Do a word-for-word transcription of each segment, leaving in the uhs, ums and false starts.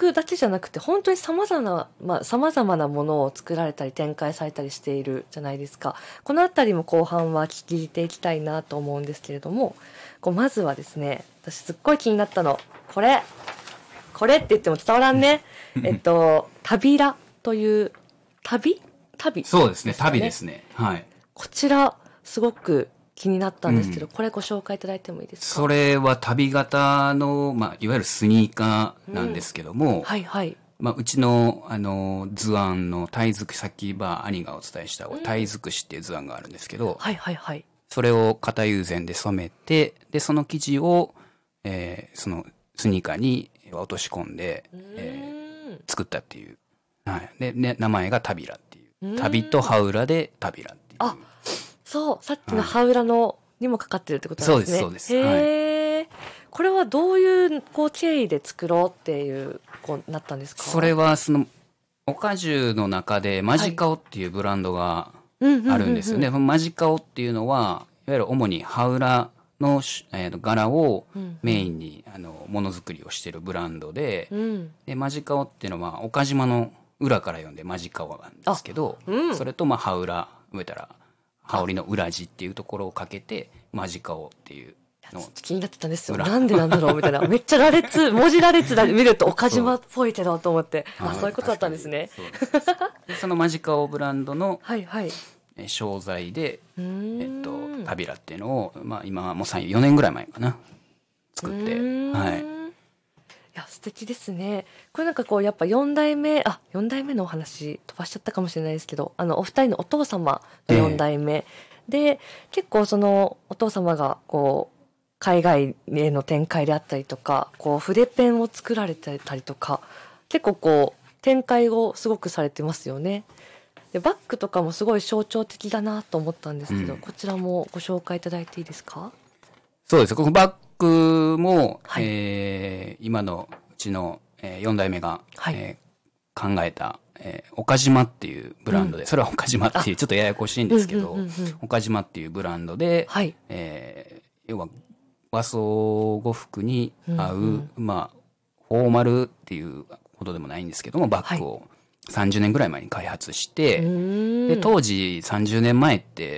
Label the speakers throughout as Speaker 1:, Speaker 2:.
Speaker 1: 服だけじゃなくて本当に様々な、まあ、様々なものを作られたり展開されたりしているじゃないですか。このあたりも後半は聞いていきたいなと思うんですけれども、こうまずはですね、私すっごい気になったの、これこれって言っても伝わらんねえっと旅ラという旅旅
Speaker 2: そうですね、旅ですね。はい。
Speaker 1: こちらすごく気になったんですけど、うん、これご紹介いただいてもいいですか？
Speaker 2: それは旅型の、まあ、いわゆるスニーカーなんですけども、うん、
Speaker 1: はいはい。
Speaker 2: まあ、うちの、あの、図案のタイづくし、さっきば兄がお伝えした、うん、タイづくしっていう図案があるんですけど、
Speaker 1: はいはいはい。
Speaker 2: それを型友禅で染めて、で、その生地を、えー、そのスニーカーに落とし込んで、えー、作ったっていう。はい。で、ね、名前がタビラっていう。旅とハウラでタビラっていう。
Speaker 1: あ、そう、さっきのハウラのにもかかってるってことなんですね。
Speaker 2: そうです、そうです。
Speaker 1: へー。はい、これはどういうこう経緯で作ろうっていうこうなったんですか？
Speaker 2: それはそのオカジュの中でマジカオっていうブランドがあるんですよね。マジカオっていうのは、いわゆる主にハウラの、えー、柄をメインに、うんうん、あのものづくりをしているブランドで、うん、でマジカオっていうのは岡島の裏から読んでマジカオなんですけど、うん、それとまあハウラ植えたら羽織の裏地っていうところをかけてマジカオっていうのを
Speaker 1: 気になってたんですよ。なんでなんだろうみたいな。めっちゃ羅列、文字羅列で見ると岡島っぽいけどと思って。あ、そういうことだったんですね。
Speaker 2: そでそのマジカオブランドの
Speaker 1: はいはい。
Speaker 2: 商材で、えっと、タビラっていうのを、まあ今もうさん、よねんぐらい前かな。作って。はい。い
Speaker 1: や、素敵ですね。これなんかこう、やっぱよん代目、あ、よん代目のお話飛ばしちゃったかもしれないですけど、あの、お二人のお父様のよん代目。えー、で、結構その、お父様がこう、海外への展開であったりとか、こう、筆ペンを作られてたりとか、結構こう、展開をすごくされてますよね。でバッグとかもすごい象徴的だなと思ったんですけど、うん、こちらもご紹介いただいていいですか？
Speaker 2: そうです。このバッグも、はい、えー、今のうちの、えー、よん代目が、はい、えー、考えた、えー、岡島っていうブランドで、うん、それは岡島っていうちょっとややこしいんですけど、うんうんうんうん、岡島っていうブランドで、はい、えー、要は和装呉服に合う、うんうん、まあフォーマルっていうことでもないんですけども、バッグを、はいさんじゅうねんぐらい前に開発して、で、当時さんじゅうねんまえって、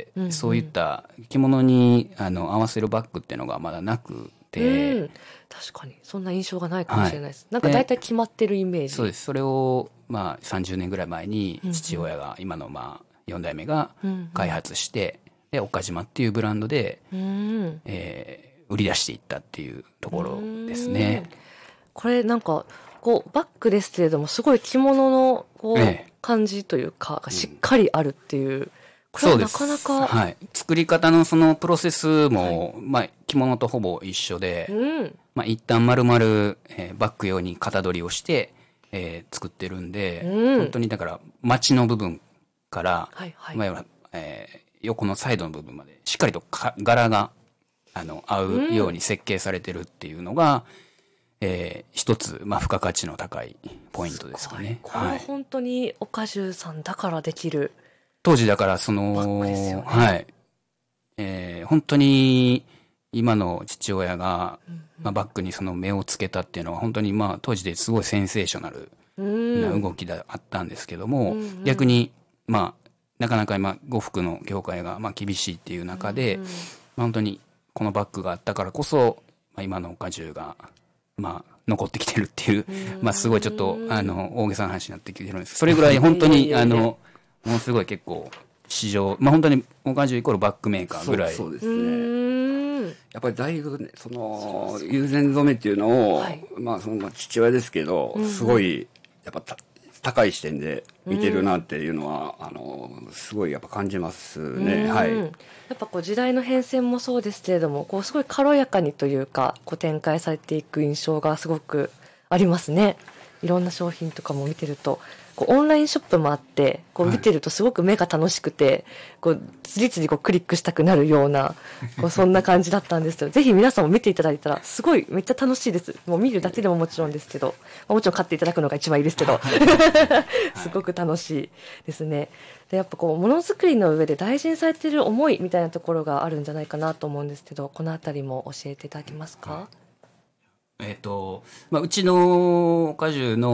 Speaker 2: そういった着物にあの合わせるバッグっていうのがまだなくて、うん、
Speaker 1: 確かにそんな印象がないかもしれないです。はい、なんか大体決まってるイメージ。
Speaker 2: そうです。それをまあさんじゅうねんぐらい前に父親が、今のまあよん代目が開発して、で、岡島っていうブランドで、うんえー、売り出していったっていうところですね。
Speaker 1: これなんか、こうバッグですけれどもすごい着物のこう、ええ、感じというかしっかりあるっていう、うん、これはなかなか、
Speaker 2: はい、作り方のそのプロセスも、はい、まあ、着物とほぼ一緒で、うんまあ、一旦丸々、えー、バッグ用に型取りをして、えー、作ってるんで、うん、本当にだから町の部分から、はいはいまあえー、横のサイドの部分までしっかりとか柄があの合うように設計されてるっていうのが、うんえー、一つ、まあ、付加価値の高いポイントですかね。
Speaker 1: これは本当にオカジュさんだからできる、はい、
Speaker 2: 当時だからその、ね、はい、えー、本当に今の父親が、うんうんまあ、バッグにその目をつけたっていうのは本当にまあ当時ですごいセンセーショナルな動きであったんですけども、うんうん、逆にまあなかなか今呉服の業界がまあ厳しいっていう中で、うんうんまあ、本当にこのバッグがあったからこそ、まあ、今のオカジュがまあ、残ってきてるっていう、まあ、すごいちょっと、あの、大げさな話になってきてるんです。それぐらい本当に、あの、ものすごい結構、市場、まあ本当に、オカジュイコールバッグメーカーぐらい。
Speaker 3: そう、そうですね。やっぱりだいぶね、その、友禅染めっていうのを、はい、まあ、その、父親ですけど、すごい、やっぱた、高い視点で見てるなっていうのは、あの、すごいやっぱ感じますね。はい。
Speaker 1: やっぱこう時代の変遷もそうですけれども、こうすごい軽やかにというか、こう展開されていく印象がすごくありますね。いろんな商品とかも見てると、こうオンラインショップもあって、こう見てるとすごく目が楽しくて、はい、こう次々こうクリックしたくなるような、こうそんな感じだったんですけど、ぜひ皆さんも見ていただいたら、すごいめっちゃ楽しいです。もう見るだけでももちろんですけど、もちろん買っていただくのが一番いいですけど、すごく楽しいですね。でやっぱこうものづくりの上で大事にされている思いみたいなところがあるんじゃないかなと思うんですけど、このあたりも教えていただけますか？
Speaker 2: えっと、まあ、うちの果樹の